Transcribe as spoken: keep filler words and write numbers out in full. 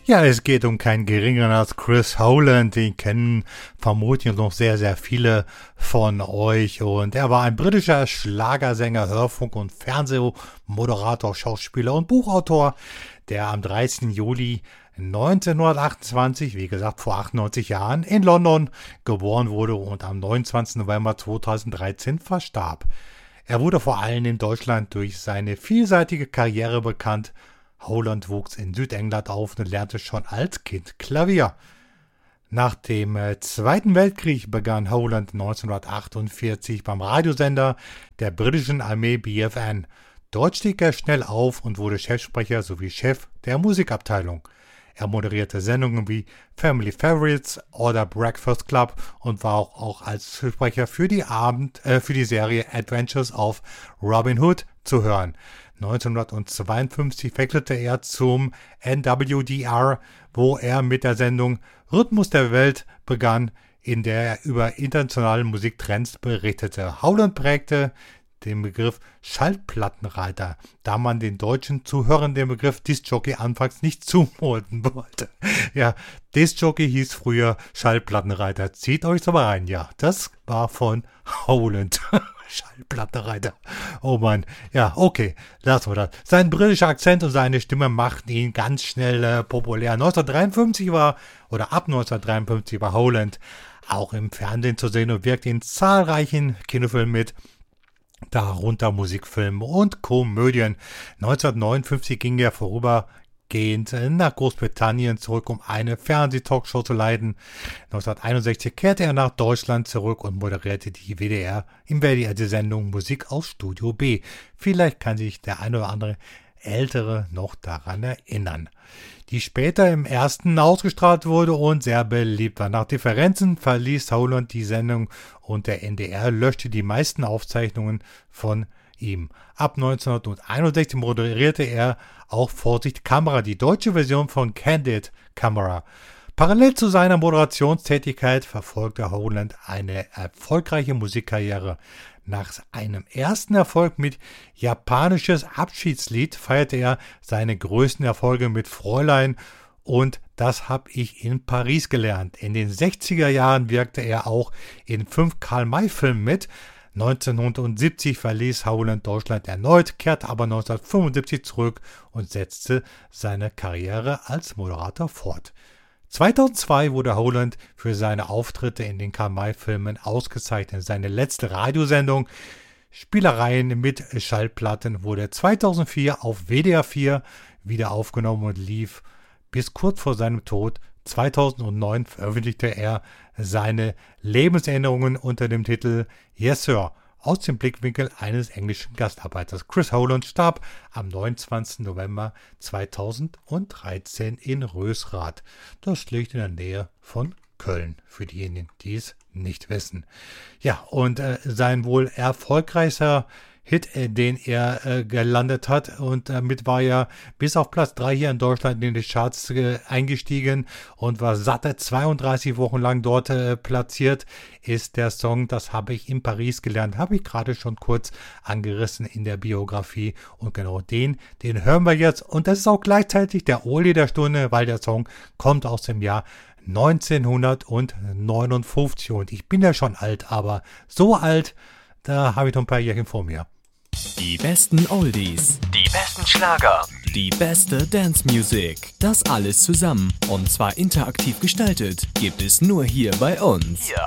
Ja, es geht um keinen geringeren als Chris Howland. Den kennen vermutlich noch sehr, sehr viele von euch. Und er war ein britischer Schlagersänger, Hörfunk- und Fernsehmoderator, Schauspieler und Buchautor, der am dreißigsten Juli neunzehnhundertachtundzwanzig, wie gesagt vor achtundneunzig Jahren, in London geboren wurde und am neunundzwanzigsten November zweitausenddreizehn verstarb. Er wurde vor allem in Deutschland durch seine vielseitige Karriere bekannt. Howland wuchs in Südengland auf und lernte schon als Kind Klavier. Nach dem äh, Zweiten Weltkrieg begann Howland neunzehnhundertachtundvierzig beim Radiosender der britischen Armee B F N. Dort stieg er schnell auf und wurde Chefsprecher sowie Chef der Musikabteilung. Er moderierte Sendungen wie Family Favorites oder Breakfast Club und war auch, auch als Sprecher für die, Abend, äh, für die Serie Adventures of Robin Hood zu hören. neunzehnhundertzweiundfünfzig wechselte er zum N W D R, wo er mit der Sendung Rhythmus der Welt begann, in der er über internationale Musiktrends berichtete. Howland prägte den Begriff Schallplattenreiter, da man den deutschen Zuhörern den Begriff Diskjockey anfangs nicht zumuten wollte. Ja, Diskjockey hieß früher Schallplattenreiter. Zieht euch aber rein, ja, das war von Howland. Schallplattenreiter. Oh Mann. Ja, okay, lassen wir das. Sein britischer Akzent und seine Stimme machten ihn ganz schnell äh, populär. neunzehnhundertdreiundfünfzig war, oder ab neunzehnhundertdreiundfünfzig war Howland auch im Fernsehen zu sehen und wirkte in zahlreichen Kinofilmen mit, darunter Musikfilme und Komödien. neunzehnhundertneunundfünfzig ging er vorübergehend nach Großbritannien zurück, um eine Fernsehtalkshow zu leiten. neunzehnhunderteinundsechzig kehrte er nach Deutschland zurück und moderierte die W D R im W D R die Sendung Musik aus Studio B. Vielleicht kann sich der eine oder andere Ältere noch daran erinnern, die später im ersten ausgestrahlt wurde und sehr beliebt war. Nach Differenzen verließ Howland die Sendung und der N D R löschte die meisten Aufzeichnungen von ihm. Ab neunzehnhunderteinundsechzig moderierte er auch Vorsicht Kamera, die deutsche Version von Candid Camera. Parallel zu seiner Moderationstätigkeit verfolgte Howland eine erfolgreiche Musikkarriere. Nach einem ersten Erfolg mit Japanisches Abschiedslied feierte er seine größten Erfolge mit Fräulein und Das hab ich in Paris gelernt. In den sechziger Jahren wirkte er auch in fünf Karl-May-Filmen mit. neunzehnhundertsiebzig verließ Howland Deutschland erneut, kehrte aber neunzehnhundertfünfundsiebzig zurück und setzte seine Karriere als Moderator fort. zweitausendzwei wurde Howland für seine Auftritte in den Karl-May-Filmen ausgezeichnet. Seine letzte Radiosendung Spielereien mit Schallplatten wurde zweitausendvier auf W D R vier wieder aufgenommen und lief bis kurz vor seinem Tod. zweitausendneun veröffentlichte er seine Lebenserinnerungen unter dem Titel Yes Sir, aus dem Blickwinkel eines englischen Gastarbeiters. Chris Howland starb am neunundzwanzigsten November zweitausenddreizehn in Rösrath. Das liegt in der Nähe von Köln, für diejenigen, die es nicht wissen. Ja, und äh, sein wohl erfolgreichster Hit, äh, den er äh, gelandet hat, und damit war er bis auf Platz drei hier in Deutschland in die Charts äh, eingestiegen und war satte zweiunddreißig Wochen lang dort äh, platziert, ist der Song Das habe ich in Paris gelernt, habe ich gerade schon kurz angerissen in der Biografie, und genau den, den hören wir jetzt, und das ist auch gleichzeitig der Oldie der Stunde, weil der Song kommt aus dem Jahr neunzehnhundertneunundfünfzig, und ich bin ja schon alt, aber so alt, da habe ich noch ein paar Jährchen vor mir. Die besten Oldies, die besten Schlager, die beste Dance Music, das alles zusammen und zwar interaktiv gestaltet, gibt es nur hier bei uns. Hier